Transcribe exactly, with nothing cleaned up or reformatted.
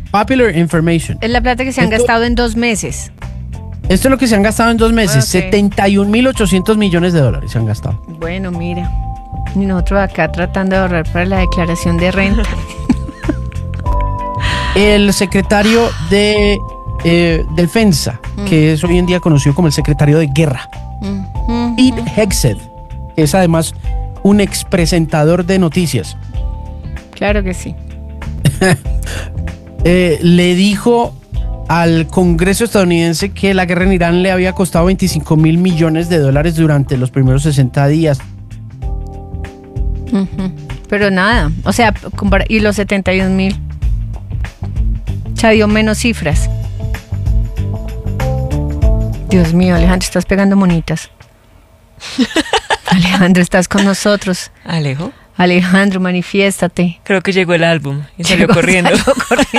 Popular information. Es la plata que se han Esto- gastado en dos meses. Esto es lo que se han gastado en dos meses. Ok. setenta y un mil ochocientos millones de dólares se han gastado. Bueno, mira. Y nosotros acá tratando de ahorrar para la declaración de renta. El secretario de eh, Defensa, Mm. que es hoy en día conocido como el secretario de Guerra, Mm, Pete Hegseth, que es además un expresentador de noticias, Claro que sí. eh, le dijo al Congreso estadounidense que la guerra en Irán le había costado veinticinco mil millones de dólares durante los primeros sesenta días. Ujú. Pero nada, o sea, compara- y los setenta y un mil. O sea, dio menos cifras. Dios mío, Alejandro, estás pegando monitas. Alejandro, estás con nosotros. Alejo, Alejandro, manifiéstate. creo que llegó el álbum y salió Llegó- corriendo. salió corriendo.